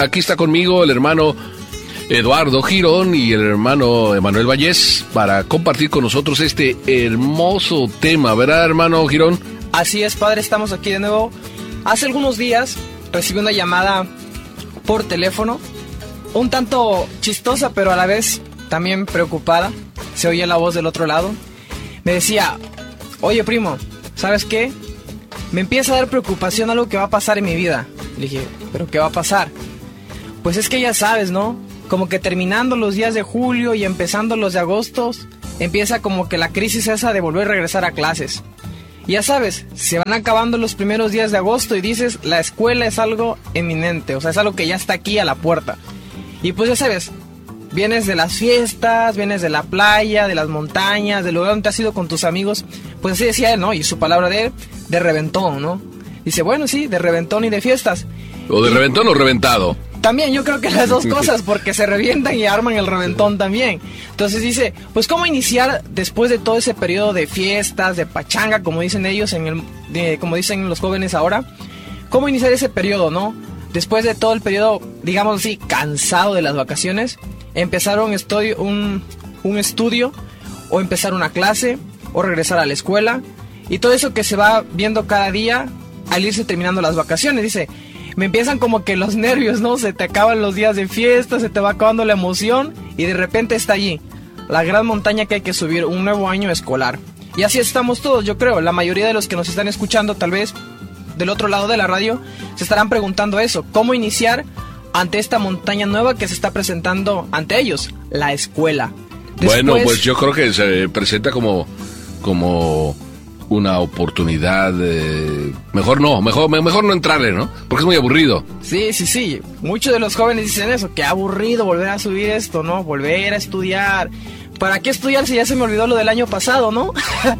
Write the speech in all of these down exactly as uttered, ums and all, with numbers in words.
aquí está conmigo el hermano Eduardo Girón y el hermano Emanuel Vallés para compartir con nosotros este hermoso tema, ¿verdad, hermano Girón? Así es, padre, estamos aquí de nuevo. Hace algunos días recibí una llamada por teléfono, un tanto chistosa, pero a la vez también preocupada. Se oía la voz del otro lado. Me decía, oye, primo, ¿sabes qué? Me empieza a dar preocupación algo que va a pasar en mi vida. Le dije, ¿pero qué va a pasar? Pues es que ya sabes, ¿no? Como que terminando los días de julio y empezando los de agosto, empieza como que la crisis esa de volver a regresar a clases. Y ya sabes, se van acabando los primeros días de agosto y dices, la escuela es algo eminente, o sea, es algo que ya está aquí a la puerta. Y pues ya sabes, vienes de las fiestas, vienes de la playa, de las montañas, del lugar donde has ido con tus amigos, pues así decía él, ¿no? Y su palabra de él, de reventón, ¿no? Dice, bueno, sí, de reventón y de fiestas. ¿O de reventón o reventado? También, yo creo que las dos cosas, porque se revientan y arman el reventón también. Entonces dice, pues cómo iniciar después de todo ese periodo de fiestas, de pachanga, como dicen ellos, en el, de, como dicen los jóvenes ahora. ¿Cómo iniciar ese periodo, no? Después de todo el periodo, digamos así, cansado de las vacaciones, empezar un estudio, un, un estudio, o empezar una clase, o regresar a la escuela. Y todo eso que se va viendo cada día al irse terminando las vacaciones, dice... Me empiezan como que los nervios, ¿no? Se te acaban los días de fiesta, se te va acabando la emoción y de repente está allí, la gran montaña que hay que subir, un nuevo año escolar. Y así estamos todos, yo creo. La mayoría de los que nos están escuchando, tal vez del otro lado de la radio, se estarán preguntando eso. ¿Cómo iniciar ante esta montaña nueva que se está presentando ante ellos? La escuela. Después... Bueno, pues yo creo que se presenta como... como... una oportunidad, eh, mejor no, mejor mejor no entrarle, ¿no? Porque es muy aburrido. Sí, sí, sí, muchos de los jóvenes dicen eso, que aburrido volver a subir esto, ¿no? Volver a estudiar. ¿Para qué estudiar si ya se me olvidó lo del año pasado, no?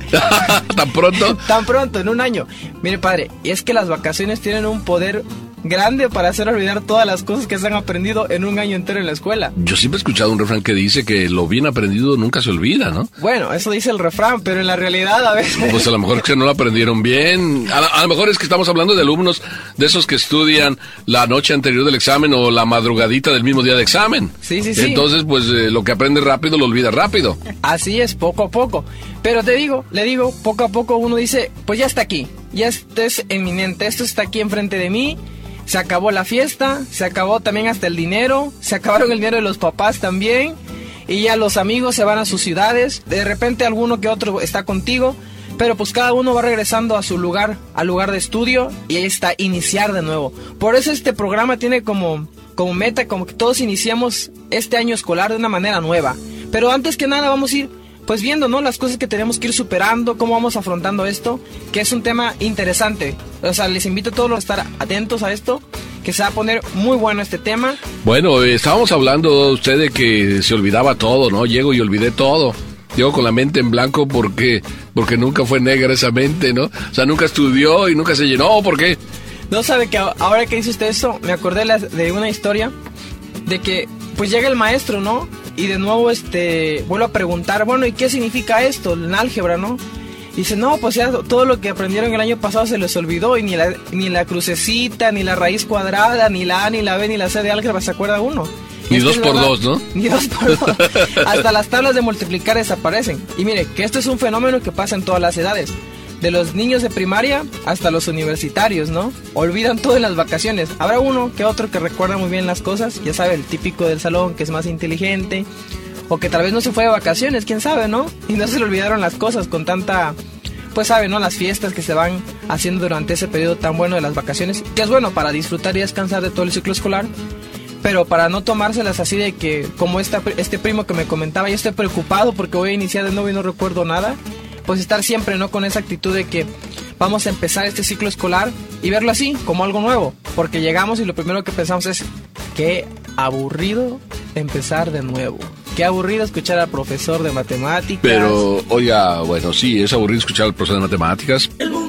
¿Tan pronto? Tan pronto, en un año. Mire, padre, y es que las vacaciones tienen un poder grande para hacer olvidar todas las cosas que se han aprendido en un año entero en la escuela. Yo siempre he escuchado un refrán que dice que lo bien aprendido nunca se olvida, ¿no? Bueno, eso dice el refrán, pero en la realidad a veces... No, pues a lo mejor es que no lo aprendieron bien. A, a lo mejor es que estamos hablando de alumnos de esos que estudian la noche anterior del examen o la madrugadita del mismo día de examen. Sí, sí, sí. Entonces, pues eh, lo que aprende rápido lo olvida rápido. Así es, poco a poco. Pero te digo, le digo, poco a poco uno dice, pues ya está aquí, ya esto es eminente, esto está aquí enfrente de mí. Se acabó la fiesta, se acabó también hasta el dinero, se acabaron el dinero de los papás también, y ya los amigos se van a sus ciudades, de repente alguno que otro está contigo, pero pues cada uno va regresando a su lugar, al lugar de estudio, y ahí está, iniciar de nuevo. Por eso este programa tiene como, como meta, como que todos iniciamos este año escolar de una manera nueva. Pero antes que nada vamos a ir pues viendo, ¿no? Las cosas que tenemos que ir superando, cómo vamos afrontando esto, que es un tema interesante. O sea, les invito a todos a estar atentos a esto, que se va a poner muy bueno este tema. Bueno, eh, estábamos hablando usted de que se olvidaba todo, ¿no? Llego y olvidé todo. Llego con la mente en blanco porque, porque nunca fue negra esa mente, ¿no? O sea, nunca estudió y nunca se llenó, ¿por qué? No sabe que ahora que dice usted eso, me acordé de una historia de que pues llega el maestro, ¿no? Y de nuevo este vuelvo a preguntar, bueno, ¿y qué significa esto en álgebra, no? Y dice, no, pues ya todo lo que aprendieron el año pasado se les olvidó, y ni la, ni la crucecita, ni la raíz cuadrada, ni la A, ni la B, ni la C de álgebra se acuerda uno. Ni dos por dos, ¿no? Ni dos por dos. Hasta las tablas de multiplicar desaparecen. Y mire, que esto es un fenómeno que pasa en todas las edades. De los niños de primaria hasta los universitarios, ¿no? Olvidan todo en las vacaciones. Habrá uno que otro que recuerda muy bien las cosas, ya sabe, el típico del salón que es más inteligente, o que tal vez no se fue de vacaciones, quién sabe, ¿no? Y no se le olvidaron las cosas con tanta, pues sabe, ¿no? Las fiestas que se van haciendo durante ese periodo tan bueno de las vacaciones, que es bueno para disfrutar y descansar de todo el ciclo escolar, pero para no tomárselas así de que, como esta, este primo que me comentaba, yo estoy preocupado porque voy a iniciar de nuevo y no recuerdo nada. Pues estar siempre, ¿no? Con esa actitud de que vamos a empezar este ciclo escolar y verlo así, como algo nuevo. Porque llegamos y lo primero que pensamos es, qué aburrido empezar de nuevo. Qué aburrido escuchar al profesor de matemáticas. Pero, oiga, bueno, sí, es aburrido escuchar al profesor de matemáticas.